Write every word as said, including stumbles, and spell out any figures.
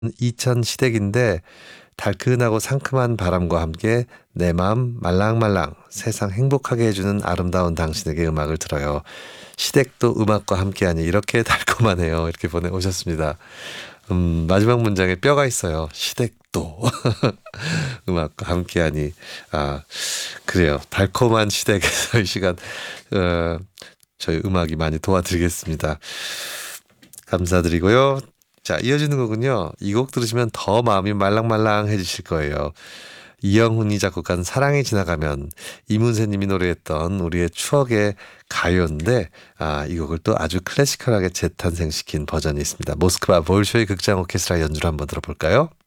이천 시댁인데 달큰하고 상큼한 바람과 함께 내 마음 말랑말랑 세상 행복하게 해주는 아름다운 당신에게 음악을 들어요. 시댁도 음악과 함께하니 이렇게 달콤하네요. 이렇게 보내오셨습니다. 음, 마지막 문장에 뼈가 있어요. 시댁도 음악과 함께하니. 아, 그래요. 달콤한 시댁에서 이 시간 어, 저희 음악이 많이 도와드리겠습니다. 감사드리고요. 자, 이어지는 곡은요. 이 곡 들으시면 더 마음이 말랑말랑해지실 거예요. 이영훈이 작곡한 사랑이 지나가면, 이문세님이 노래했던 우리의 추억의 가요인데, 아, 이 곡을 또 아주 클래시컬하게 재탄생시킨 버전이 있습니다. 모스크바 볼쇼이 극장 오케스트라 연주를 한번 들어볼까요?